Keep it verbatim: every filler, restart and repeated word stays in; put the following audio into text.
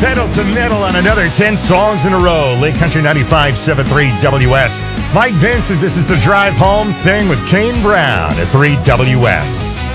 Pedal to metal on another ten songs in a row. Lake Country ninety-five point seven three W S. Mike Vincent, this is the Drive Home thing with Kane Brown at three W S.